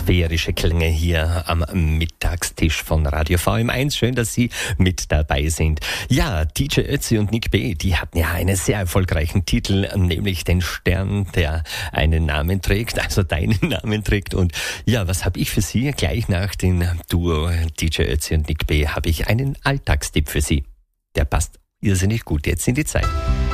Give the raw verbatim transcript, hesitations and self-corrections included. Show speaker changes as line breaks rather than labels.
Sphärische Klänge hier am Mittagstisch von Radio V M eins. Schön, dass Sie mit dabei sind. Ja, D J Ötzi und Nick B., die hatten ja einen sehr erfolgreichen Titel, nämlich den Stern, der einen Namen trägt, also deinen Namen trägt. Und ja, was habe ich für Sie? Gleich nach dem Duo D J Ötzi und Nick B. habe ich einen Alltagstipp für Sie. Der passt irrsinnig gut jetzt in die Zeit.